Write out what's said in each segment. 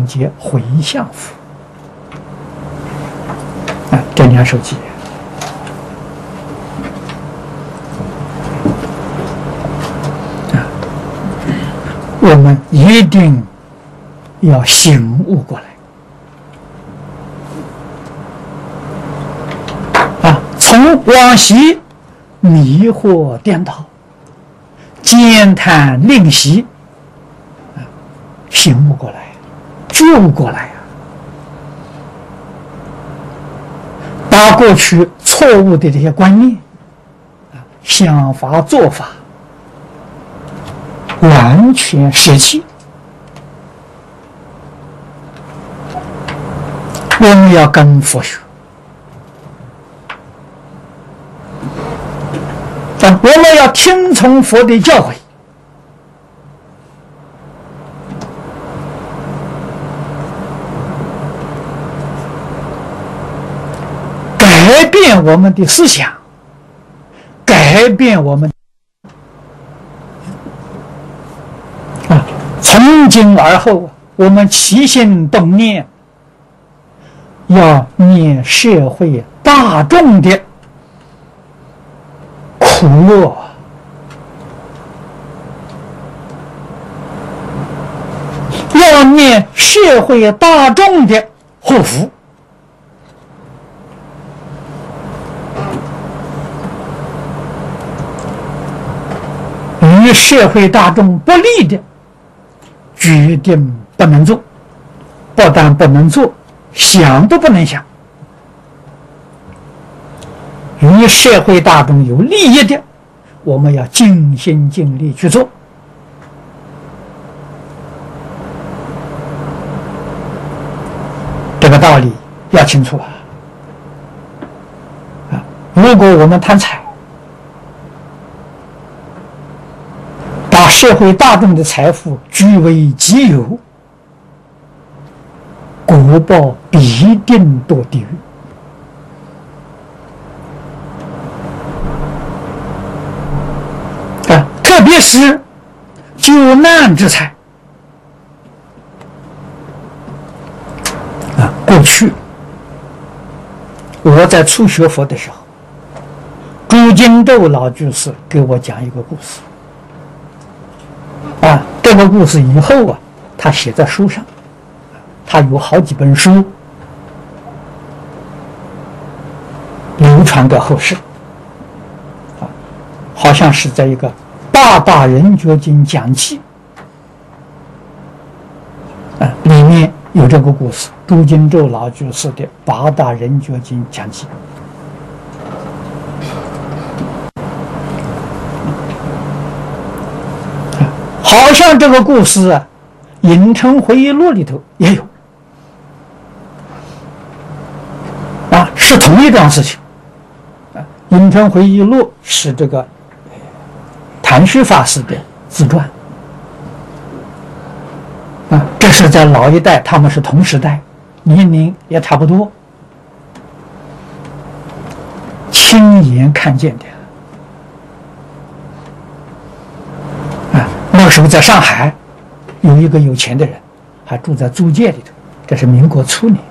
结回向佛。啊，这2首偈。我们一定要醒悟过来啊！从往昔迷惑颠倒、兼贪吝惜啊，醒悟过来，觉悟过来啊！把过去错误的这些观念啊、想法、做法完全舍弃，我们要跟佛学，我们要听从佛的教诲，改变我们的思想，改变我们。从今而后，我们起心动念，要念社会大众的苦乐，要念社会大众的祸福。与社会大众不利的，决定不能做，不但不能做，想都不能想。与社会大众有利益的，我们要尽心尽力去做。这个道理要清楚啊！如果我们贪财，把社会大众的财富据为己有，果报必定堕地狱。特别是救难之财过去我在初学佛的时候，朱金斗老居士给我讲一个故事。这个故事以后他写在书上，他有好几本书流传给后世，好像是在一个《八大人觉经讲记》里面有这个故事，朱金洲老居士的《八大人觉经讲记》。好像这个故事《隐城回忆录》里头也有是同一桩事情。隐城回忆录是这个谭旭法师的自传这是在老一代，他们是同时代，年龄也差不多，亲眼看见的。那个时候在上海有一个有钱的人，还住在租界里头，这是民国初年。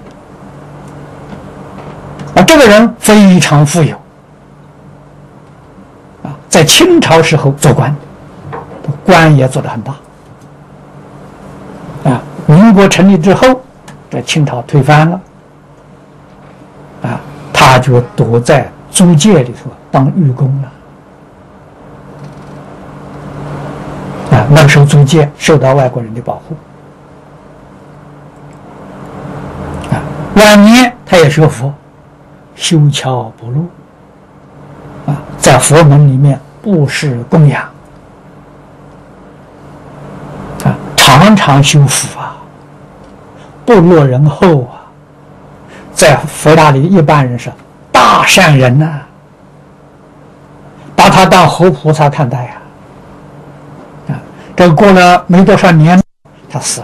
这个人非常富有在清朝时候做官，官也做得很大民国成立之后，这清朝推翻了他就躲在租界里头当狱工了那个时候租界受到外国人的保护晚年他也学佛，修桥补路在佛门里面布施供养常常修福不落人后在佛家里一般人是大善人把他当活菩萨看待这过了没多少年，他死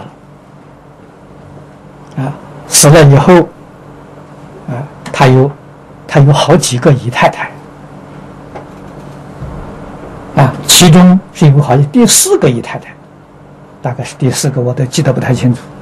了死了以后他有好几个姨太太其中是有好像第4个姨太太，大概是第4个，我都记得不太清楚